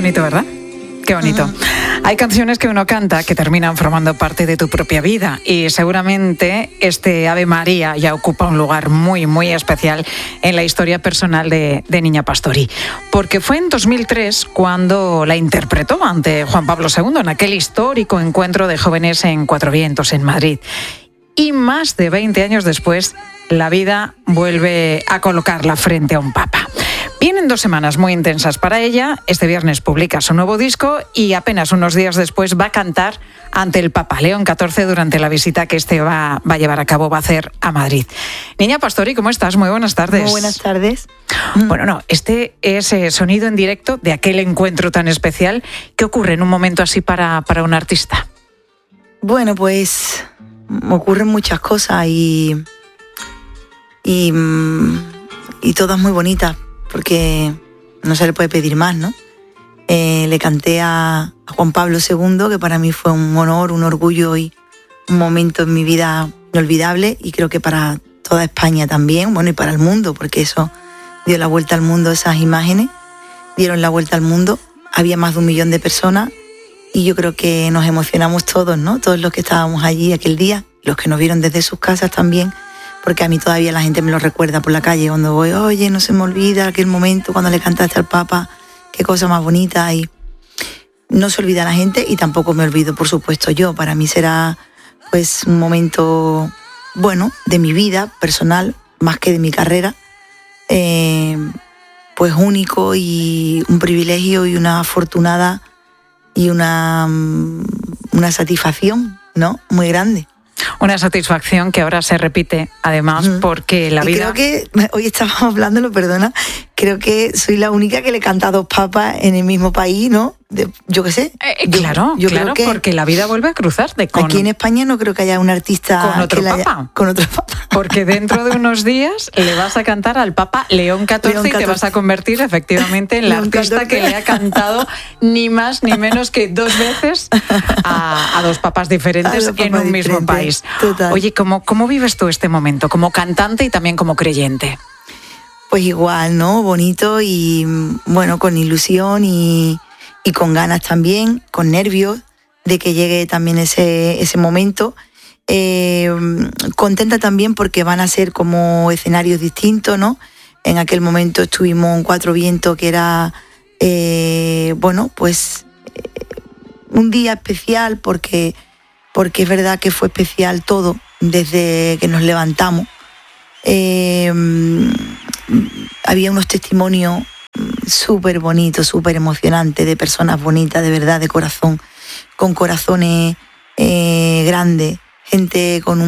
bonito, ¿verdad? Qué bonito. Hay canciones que uno canta que terminan formando parte de tu propia vida y seguramente este Ave María ya ocupa un lugar muy, muy especial en la historia personal de Niña Pastori. Porque fue en 2003 cuando la interpretó ante Juan Pablo II en aquel histórico encuentro de jóvenes en Cuatro Vientos, en Madrid. Y más de 20 años después, la vida vuelve a colocarla frente a un papa. Vienen 2 semanas muy intensas para ella. Este viernes publica su nuevo disco y apenas unos días después va a cantar ante el Papa León XIV durante la visita que va a llevar a cabo, va a hacer a Madrid. Niña Pastori, ¿cómo estás? Muy buenas tardes. Muy buenas tardes. Bueno, no, este es sonido en directo de aquel encuentro tan especial. ¿Qué ocurre en un momento así para un artista? Bueno, pues ocurren muchas cosas y todas muy bonitas, porque no se le puede pedir más, ¿no? Le canté a Juan Pablo II, que para mí fue un honor, un orgullo y un momento en mi vida inolvidable, y creo que para toda España también, bueno, y para el mundo, porque eso dio la vuelta al mundo, esas imágenes dieron la vuelta al mundo. Había más de 1 millón de personas y yo creo que nos emocionamos todos, ¿no? Todos los que estábamos allí aquel día, los que nos vieron desde sus casas también, porque a mí todavía la gente me lo recuerda por la calle cuando voy. Oye, no se me olvida aquel momento cuando le cantaste al Papa, qué cosa más bonita. Y no se olvida la gente y tampoco me olvido, por supuesto, yo. Para mí será pues un momento bueno de mi vida personal, más que de mi carrera, pues único y un privilegio y una afortunada y una satisfacción, ¿no? Muy grande. Una satisfacción que ahora se repite, además, porque la vida... Creo que, hoy estábamos hablándolo, perdona, creo que soy la única que le canta a 2 papas en el mismo país, ¿no? Yo qué sé. Claro, creo que porque la vida vuelve a cruzarte. Aquí en España no creo que haya un artista... Con otro papa. Con otro papa. Porque dentro de unos días le vas a cantar al Papa León XIV y te vas a convertir efectivamente en la artista que le ha cantado ni más ni menos que 2 veces a 2 papas diferentes en un mismo país. Total. Oye, ¿cómo vives tú este momento? Como cantante y también como creyente. Pues igual, ¿no? Bonito y bueno, con ilusión y con ganas también, con nervios de que llegue también ese momento. Contenta también porque van a ser como escenarios distintos, ¿no? En aquel momento estuvimos en Cuatro Vientos, que era, bueno, pues un día especial porque es verdad que fue especial todo desde que nos levantamos. Había unos testimonios súper bonitos, súper emocionantes, de personas bonitas, de verdad, de corazón, con corazones grandes, gente con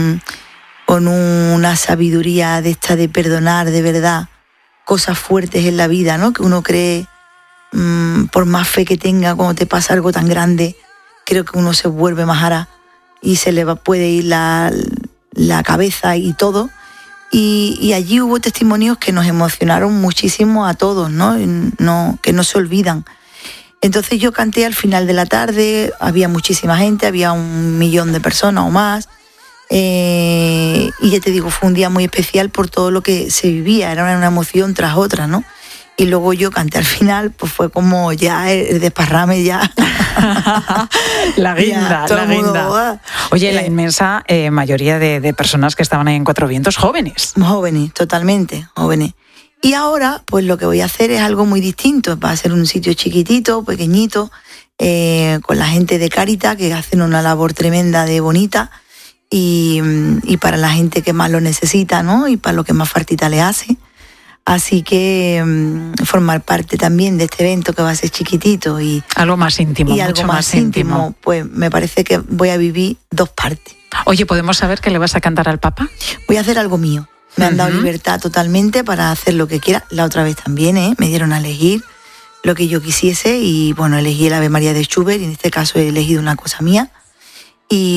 una sabiduría de esta de perdonar, de verdad, cosas fuertes en la vida, ¿no? Que uno cree, por más fe que tenga, cuando te pasa algo tan grande, creo que uno se vuelve más ara y se le puede ir la cabeza y todo. Y allí hubo testimonios que nos emocionaron muchísimo a todos, ¿no? Que no se olvidan. Entonces yo canté al final de la tarde, había muchísima gente, había 1 millón de personas o más. Y ya te digo, fue un día muy especial por todo lo que se vivía, era una emoción tras otra, ¿no? Y luego yo canté al final, pues fue como ya el desparrame ya. La guinda, ya, la guinda. Oye, la inmensa mayoría de personas que estaban ahí en Cuatro Vientos, jóvenes. Jóvenes, totalmente, jóvenes. Y ahora, pues lo que voy a hacer es algo muy distinto. Va a ser un sitio chiquitito, pequeñito, con la gente de Cáritas, que hacen una labor tremenda de bonita, y para la gente que más lo necesita, ¿no? Y para lo que más faltita le hace. Así que formar parte también de este evento que va a ser chiquitito y algo más íntimo, y algo más íntimo, pues me parece que voy a vivir 2 partes. Oye, ¿podemos saber qué le vas a cantar al Papa? Voy a hacer algo mío. Me han dado libertad totalmente para hacer lo que quiera. La otra vez también, me dieron a elegir lo que yo quisiese y bueno, elegí el Ave María de Schubert y en este caso he elegido una cosa mía y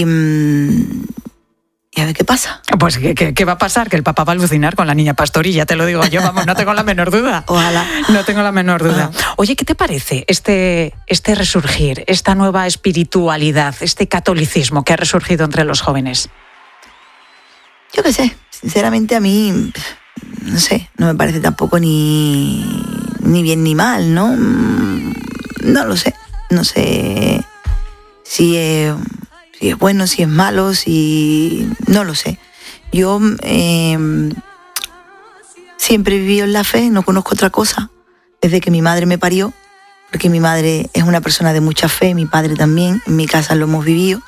a ver qué pasa. Pues ¿qué va a pasar? Que el Papa va a alucinar con la Niña Pastori, ya te lo digo yo, vamos, no tengo la menor duda. Ojalá. No tengo la menor duda. Oye, ¿qué te parece este resurgir, esta nueva espiritualidad, este catolicismo que ha resurgido entre los jóvenes? Yo qué sé, sinceramente a mí, no sé, no me parece tampoco ni bien ni mal, ¿no? no lo sé. No sé si es bueno, si es malo, si... No lo sé. Yo siempre he vivido en la fe, no conozco otra cosa, desde que mi madre me parió, porque mi madre es una persona de mucha fe, mi padre también, en mi casa lo hemos vivido.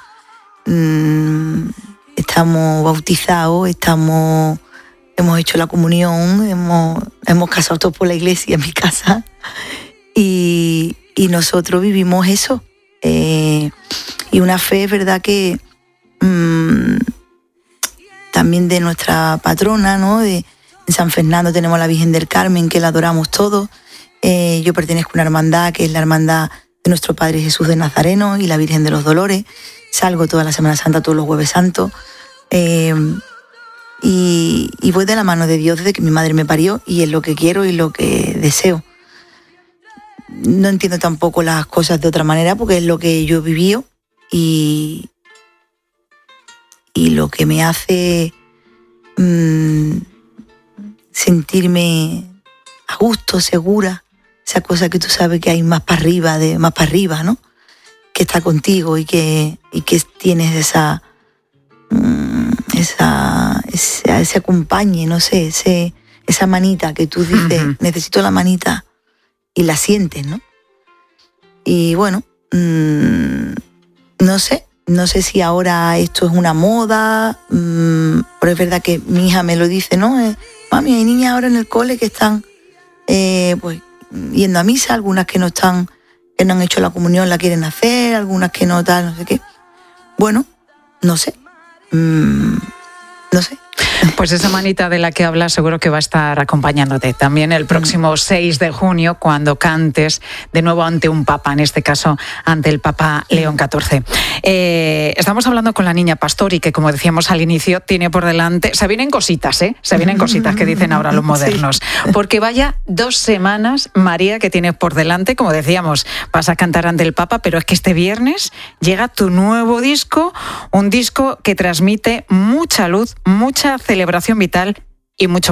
Estamos bautizados, hemos hecho la comunión, hemos casado todos por la iglesia en mi casa y nosotros vivimos eso. Y una fe, es verdad que también de nuestra patrona, ¿no? En San Fernando tenemos la Virgen del Carmen, que la adoramos todos. Yo pertenezco a una hermandad, que es la hermandad de nuestro Padre Jesús de Nazareno y la Virgen de los Dolores. Salgo toda la Semana Santa, todos los Jueves Santos. Y voy de la mano de Dios desde que mi madre me parió, y es lo que quiero y lo que deseo. No entiendo tampoco las cosas de otra manera, porque es lo que yo he vivido y lo que me hace sentirme a gusto, segura, esa cosa que tú sabes que hay más para arriba, ¿no? Que está contigo y que tienes ese acompañe, no sé, esa manita que tú dices, necesito la manita, y la sientes, ¿no? Y bueno, no sé si ahora esto es una moda, pero es verdad que mi hija me lo dice, ¿no? Mami, hay niñas ahora en el cole que están pues yendo a misa, algunas que no han hecho la comunión, la quieren hacer, algunas que no tal, no sé qué. Bueno, no sé. No sé. Pues esa manita de la que hablas seguro que va a estar acompañándote también el próximo 6 de junio cuando cantes de nuevo ante un papa, en este caso ante el Papa León XIV. Estamos hablando con la niña Pastori, que como decíamos al inicio tiene por delante, se vienen cositas que dicen ahora los modernos, sí. Porque vaya 2 semanas, María, que tienes por delante, como decíamos, vas a cantar ante el Papa, pero es que este viernes llega tu nuevo disco, un disco que transmite mucha luz, mucha celebración vital y mucho